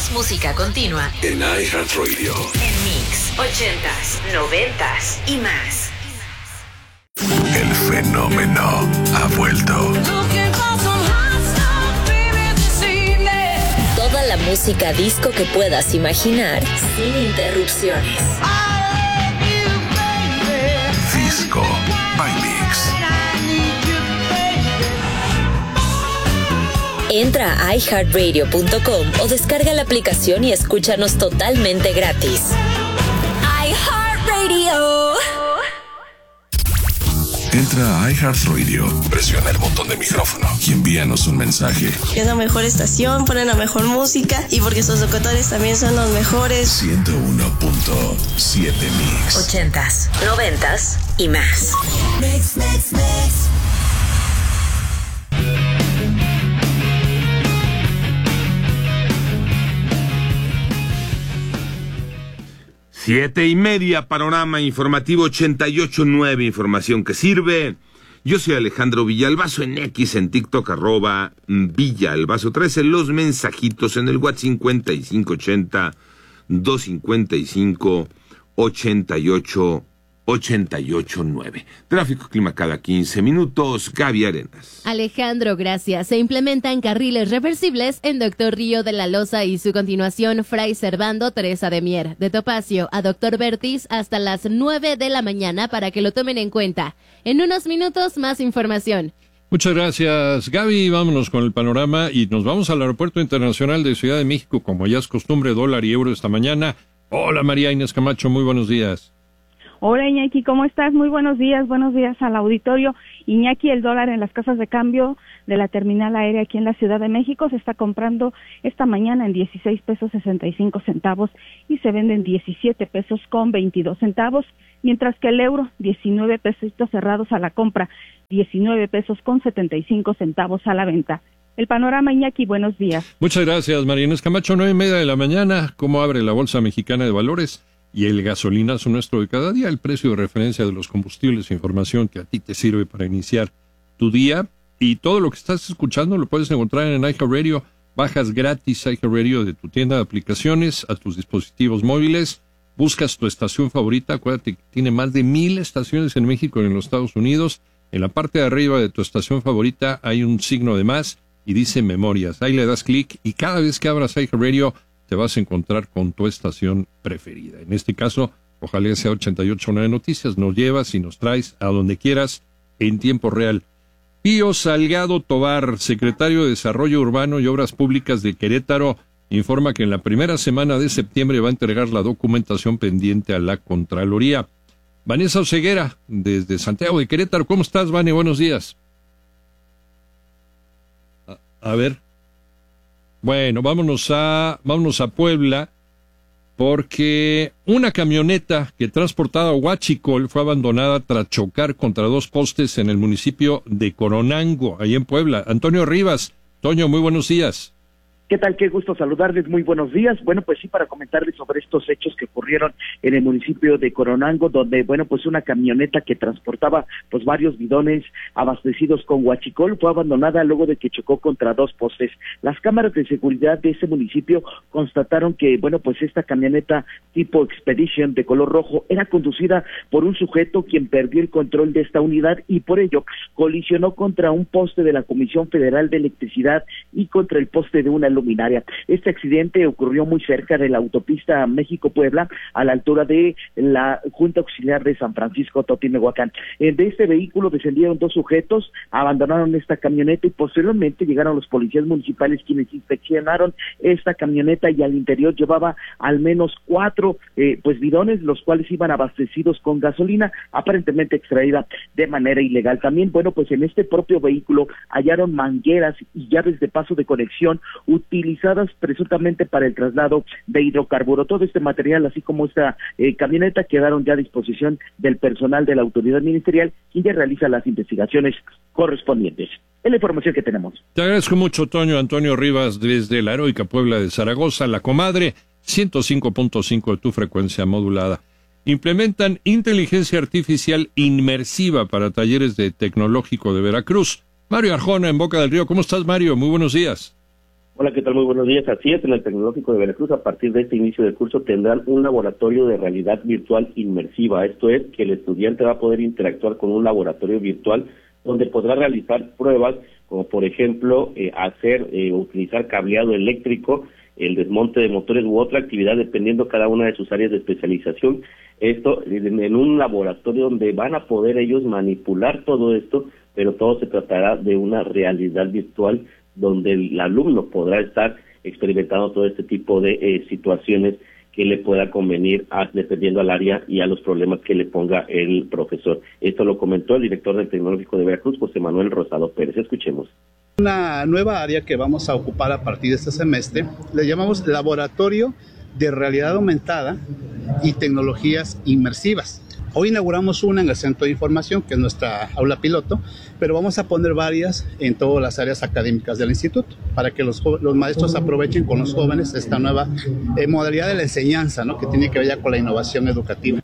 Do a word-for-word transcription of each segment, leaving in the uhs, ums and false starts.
Más música continua en iHeartRadio. En Mix, ochentas, noventas y más. El fenómeno ha vuelto. Toda la música disco que puedas imaginar, sin interrupciones. Disco by Mix. Entra a i heart radio punto com o descarga la aplicación y escúchanos totalmente gratis. iHeartRadio. Entra a iHeartRadio, presiona el botón de micrófono y envíanos un mensaje. Es la mejor estación, ponen la mejor música y porque sus locutores también son los mejores. ciento uno punto siete Mix. Ochentas, noventas y más. Mix, mix, mix. Siete y media, panorama informativo ochenta y ocho punto nueve, información que sirve. Yo soy Alejandro Villalbazo, en X, en TikTok, arroba Villalbazo trece, los mensajitos en el WhatsApp cincuenta y cinco ochenta, doscientos cincuenta y cinco, ochenta y ocho, ochenta y ocho nueve. Tráfico, clima cada quince minutos. Gaby Arenas. Alejandro, gracias. Se implementan carriles reversibles en Doctor Río de la Loza y su continuación Fray Servando Teresa de Mier, de Topacio a Doctor Bertis hasta las nueve de la mañana para que lo tomen en cuenta. En unos minutos más información. Muchas gracias, Gaby. Vámonos con el panorama y nos vamos al Aeropuerto Internacional de Ciudad de México, como ya es costumbre, dólar y euro esta mañana. Hola, María Inés Camacho, muy buenos días. Hola, Iñaki, ¿cómo estás? Muy buenos días, buenos días al auditorio. Iñaki, el dólar en las casas de cambio de la terminal aérea aquí en la Ciudad de México se está comprando esta mañana en dieciséis pesos sesenta y cinco centavos y se vende en diecisiete pesos con veintidós centavos, mientras que el euro, diecinueve pesitos cerrados a la compra, diecinueve pesos con setenta y cinco centavos a la venta. El panorama, Iñaki, buenos días. Muchas gracias, María Inés Camacho, nueve y media de la mañana. ¿Cómo abre la Bolsa Mexicana de Valores? Y el gasolinazo nuestro de cada día, el precio de referencia de los combustibles, información que a ti te sirve para iniciar tu día. Y todo lo que estás escuchando lo puedes encontrar en iHeartRadio. Bajas gratis iHeartRadio de tu tienda de aplicaciones a tus dispositivos móviles. Buscas tu estación favorita. Acuérdate que tiene más de mil estaciones en México y en los Estados Unidos. En la parte de arriba de tu estación favorita hay un signo de más y dice Memorias. Ahí le das clic y cada vez que abras iHeartRadio te vas a encontrar con tu estación preferida. En este caso, ojalá sea ochenta y ocho punto nueve Noticias, nos llevas y nos traes a donde quieras en tiempo real. Pío Salgado Tobar, secretario de Desarrollo Urbano y Obras Públicas de Querétaro, informa que en la primera semana de septiembre va a entregar la documentación pendiente a la Contraloría. Vanessa Oseguera, desde Santiago de Querétaro. ¿Cómo estás, Vane? Buenos días. A, a ver... Bueno, vámonos a, vámonos a Puebla, porque una camioneta que transportaba huachicol fue abandonada tras chocar contra dos postes en el municipio de Coronango, ahí en Puebla. Antonio Rivas. Toño, muy buenos días. ¿Qué tal? Qué gusto saludarles, muy buenos días. Bueno, pues sí, para comentarles sobre estos hechos que ocurrieron en el municipio de Coronango, donde, bueno, pues una camioneta que transportaba pues varios bidones abastecidos con huachicol fue abandonada luego de que chocó contra dos postes. Las cámaras de seguridad de ese municipio constataron que, bueno, pues esta camioneta tipo Expedition de color rojo era conducida por un sujeto quien perdió el control de esta unidad y por ello colisionó contra un poste de la Comisión Federal de Electricidad y contra el poste de una luminaria. Este accidente ocurrió muy cerca de la autopista México-Puebla, a la altura de la Junta Auxiliar de San Francisco Totimehuacán. De este vehículo descendieron dos sujetos, abandonaron esta camioneta y posteriormente llegaron los policías municipales quienes inspeccionaron esta camioneta y al interior llevaba al menos cuatro eh, pues bidones, los cuales iban abastecidos con gasolina, aparentemente extraída de manera ilegal. También, bueno, pues en este propio vehículo hallaron mangueras y llaves de paso de conexión utilizadas presuntamente para el traslado de hidrocarburo. Todo este material, así como esta eh, camioneta, quedaron ya a disposición del personal de la autoridad ministerial, quien ya realiza las investigaciones correspondientes. Es la información que tenemos. Te agradezco mucho, Toño. Antonio Rivas, desde la heroica Puebla de Zaragoza, La Comadre, ciento cinco punto cinco de tu frecuencia modulada. Implementan inteligencia artificial inmersiva para talleres de Tecnológico de Veracruz. Mario Arjona, en Boca del Río. ¿Cómo estás, Mario? Muy buenos días. Hola, ¿qué tal? Muy buenos días. Así es, en el Tecnológico de Veracruz, a partir de este inicio del curso, tendrán un laboratorio de realidad virtual inmersiva. Esto es, que el estudiante va a poder interactuar con un laboratorio virtual donde podrá realizar pruebas, como por ejemplo, eh, hacer, eh, utilizar cableado eléctrico, el desmonte de motores u otra actividad, dependiendo cada una de sus áreas de especialización. Esto en, en un laboratorio donde van a poder ellos manipular todo esto, pero todo se tratará de una realidad virtual donde el alumno podrá estar experimentando todo este tipo de eh, situaciones que le pueda convenir a, dependiendo al área y a los problemas que le ponga el profesor. Esto lo comentó el director del Tecnológico de Veracruz, José Manuel Rosado Pérez. Escuchemos. Una nueva área que vamos a ocupar a partir de este semestre, le llamamos Laboratorio de Realidad Aumentada y Tecnologías Inmersivas. Hoy inauguramos una en el Centro de Información, que es nuestra aula piloto, pero vamos a poner varias en todas las áreas académicas del instituto, para que los, los maestros aprovechen con los jóvenes esta nueva eh, modalidad de la enseñanza, ¿no?, que tiene que ver ya con la innovación educativa.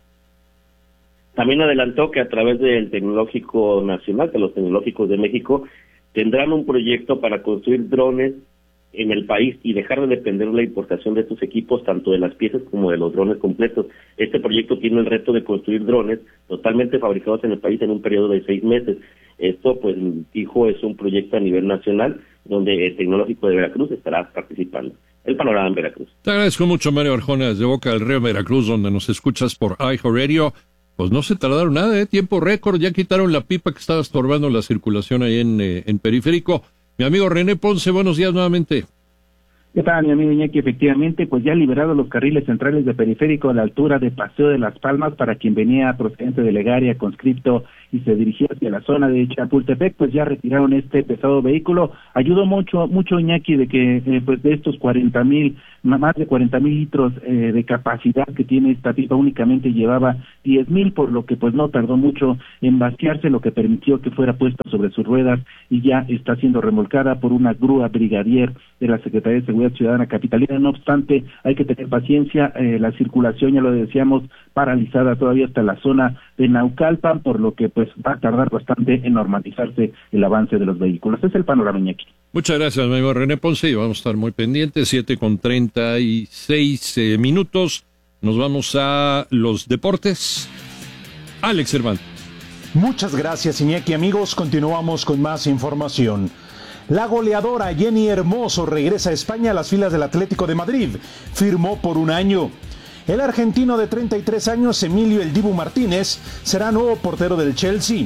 También adelantó que a través del Tecnológico Nacional, de los Tecnológicos de México, tendrán un proyecto para construir drones en el país y dejar de depender de la importación de estos equipos, tanto de las piezas como de los drones completos. Este proyecto tiene el reto de construir drones totalmente fabricados en el país en un periodo de seis meses. Esto, pues, dijo, es un proyecto a nivel nacional donde el Tecnológico de Veracruz estará participando. El panorama en Veracruz. Te agradezco mucho, Mario Arjona, desde Boca del Río, Veracruz, donde nos escuchas por iHeartRadio. Pues no se tardaron nada, ¿eh? Tiempo récord, ya quitaron la pipa que estaba estorbando la circulación ahí en, eh, en Periférico. Mi amigo René Ponce, buenos días nuevamente. ¿Qué tal, mi amigo Iñaki? Efectivamente, pues ya liberados los carriles centrales de Periférico a la altura de Paseo de las Palmas para quien venía procedente de Legaria, Conscripto y se dirigía hacia la zona de Chapultepec, pues ya retiraron este pesado vehículo. Ayudó mucho, mucho Iñaki, de que eh, pues de estos cuarenta mil, más de cuarenta mil litros eh, de capacidad que tiene esta pipa, únicamente llevaba diez mil, por lo que pues no tardó mucho en vaciarse, lo que permitió que fuera puesta sobre sus ruedas y ya está siendo remolcada por una grúa brigadier de la Secretaría de Seguridad Ciudadana Capitalina. No obstante, hay que tener paciencia, eh, la circulación, ya lo decíamos, paralizada todavía hasta la zona de Naucalpan, por lo que pues va a tardar bastante en normalizarse el avance de los vehículos. Ese es el panorama, Iñaki. Muchas gracias, mi amigo René Ponce, y vamos a estar muy pendientes. Siete con treinta y seis eh, minutos. Nos vamos a los deportes. Alex Cervantes. Muchas gracias, Iñaki. Amigos, continuamos con más información. La goleadora Jenny Hermoso regresa a España a las filas del Atlético de Madrid. Firmó por un año. El argentino de treinta y tres años, Emilio El Dibu Martínez, será nuevo portero del Chelsea.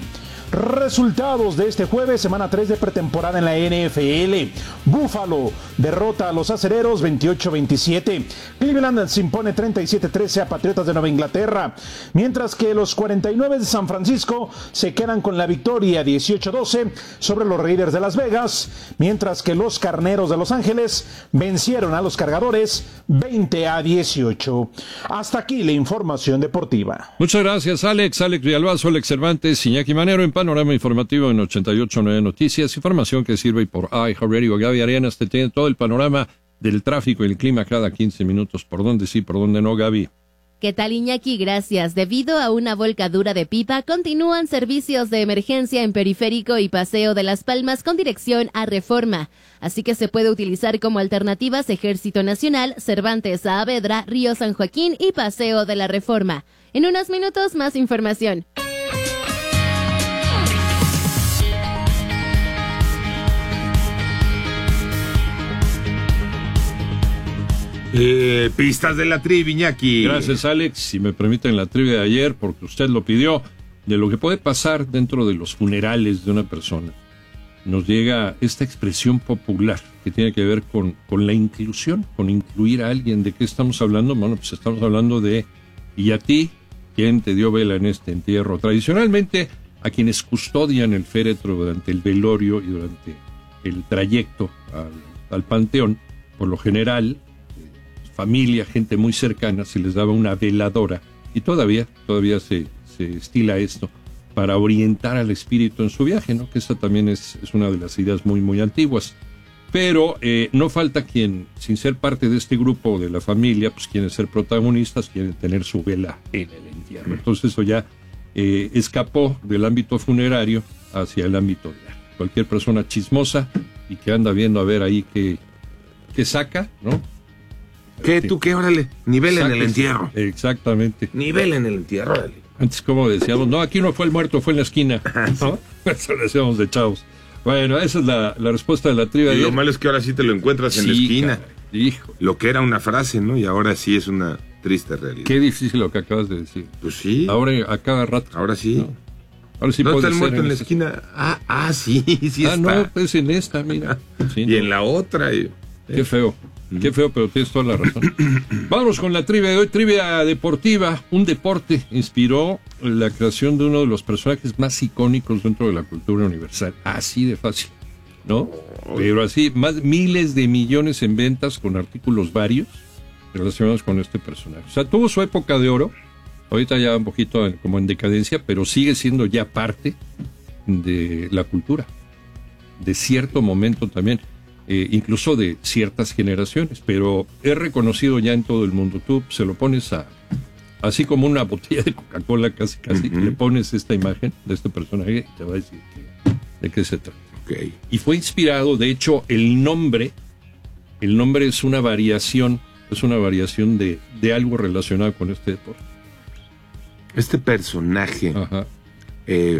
Resultados de este jueves, semana tres de pretemporada en la N F L. Buffalo derrota a los acereros veintiocho veintisiete. Cleveland se impone treinta y siete trece a Patriotas de Nueva Inglaterra. Mientras que los cuarenta y nueve de San Francisco se quedan con la victoria dieciocho doce sobre los Raiders de Las Vegas. Mientras que los Carneros de Los Ángeles vencieron a los Cargadores veinte a dieciocho. Hasta aquí la información deportiva. Muchas gracias, Alex. Alex Villalbazo, Alex Cervantes, Iñaki Manero en Panorama Informativo en ochenta y ocho punto nueve Noticias, información que sirve por iHeartRadio. Gaby Arenas te tiene todo el panorama del tráfico y el clima cada quince minutos. ¿Por dónde sí, por dónde no, Gaby? ¿Qué tal, Iñaki? Gracias. Debido a una volcadura de pipa, continúan servicios de emergencia en Periférico y Paseo de las Palmas con dirección a Reforma. Así que se puede utilizar como alternativas Ejército Nacional, Cervantes Saavedra, Río San Joaquín y Paseo de la Reforma. En unos minutos, más información. Eh, pistas de la trivia, Iñaki. Gracias, Alex. Si me permiten la trivia de ayer, porque usted lo pidió, de lo que puede pasar dentro de los funerales de una persona. Nos llega esta expresión popular que tiene que ver con, con la inclusión, con incluir a alguien. ¿De qué estamos hablando? Bueno, pues estamos hablando de, ¿y a ti? ¿Quién te dio vela en este entierro? Tradicionalmente, a quienes custodian el féretro durante el velorio y durante el trayecto al, al panteón, por lo general, familia, gente muy cercana, se les daba una veladora, y todavía, todavía se, se estila esto, para orientar al espíritu en su viaje, ¿no? Que esa también es, es una de las ideas muy, muy antiguas. Pero eh, no falta quien, sin ser parte de este grupo de la familia, pues quieren ser protagonistas, quieren tener su vela en el entierro. Entonces eso ya eh, escapó del ámbito funerario hacia el ámbito de cualquier persona chismosa y que anda viendo a ver ahí que que saca, ¿no? ¿Qué? ¿Tú qué? Órale, nivel en el entierro. Exactamente. Nivel en el entierro, órale. Antes, como decíamos, no, aquí no fue el muerto, fue en la esquina. ¿No? Eso lo decíamos de chavos. Bueno, esa es la, la respuesta de la trivia. Y lo malo es que ahora sí te lo encuentras sí, en la esquina. Hijo. Lo que era una frase, ¿no? Y ahora sí es una triste realidad. Qué difícil lo que acabas de decir. Pues sí. Ahora a cada rato. Ahora sí. ¿No? Ahora sí ¿Dónde puede está el ser muerto en, en la esta... esquina? Ah, ah, sí, sí ah, está. no, pues en esta, mira. Sí, y no. en la otra. Y... Qué feo. Qué feo, pero tienes toda la razón. Vamos con la trivia de hoy, trivia deportiva. Un deporte inspiró la creación de uno de los personajes más icónicos dentro de la cultura universal. Así de fácil, ¿no? Pero así, más miles de millones en ventas con artículos varios relacionados con este personaje. O sea, tuvo su época de oro. Ahorita ya un poquito como en decadencia, pero sigue siendo ya parte de la cultura. De cierto momento también. Eh, incluso de ciertas generaciones, pero es reconocido ya en todo el mundo. Tú se lo pones a, así como una botella de Coca-Cola, casi, casi, uh-huh. le pones esta imagen de este personaje y te va a decir que, de qué se trata. Okay. Y fue inspirado, de hecho, el nombre, el nombre es una variación, es una variación de, de algo relacionado con este deporte. Este personaje, eh,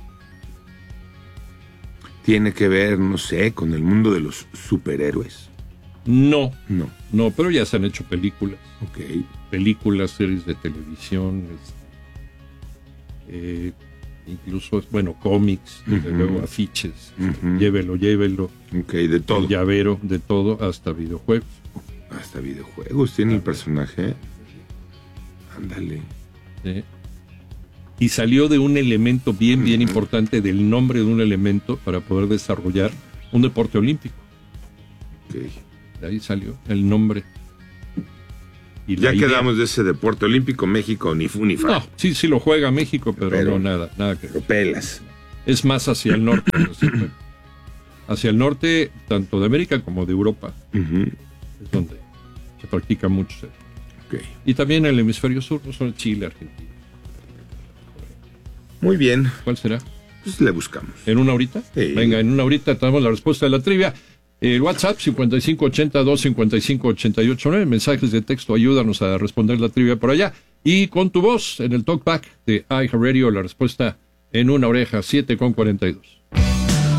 ¿tiene que ver, no sé, con el mundo de los superhéroes? No, no, no, pero ya se han hecho películas. Okay. Películas, series de televisión, este, eh, incluso, bueno, cómics, desde uh-huh. luego afiches, uh-huh. llévelo, llévelo. Ok, de todo. Llavero, de todo, hasta videojuegos. Hasta videojuegos tiene el personaje. Ándale. Sí. Y salió de un elemento bien, bien uh-huh. importante, del nombre de un elemento para poder desarrollar un deporte olímpico. Okay. De ahí salió el nombre. Y ya quedamos idea. De ese deporte olímpico, México ni fu ni fa. No, sí, sí lo juega México, pero, pero no nada, nada que lo pelas. Es más hacia el norte. Hacia el norte, tanto de América como de Europa, uh-huh. es donde se practica mucho. Okay. Y también en el hemisferio sur, no solo Chile, Argentina. Muy bien. ¿Cuál será? Pues le buscamos. ¿En una horita? Sí. Venga, en una horita tenemos la respuesta de la trivia. El WhatsApp cincuenta y cinco ochenta dos cincuenta y cinco ochenta y ocho nueve. Mensajes de texto, ayúdanos a responder la trivia por allá. Y con tu voz en el talkback de iHeartRadio, la respuesta en una oreja, siete con cuarenta y dos.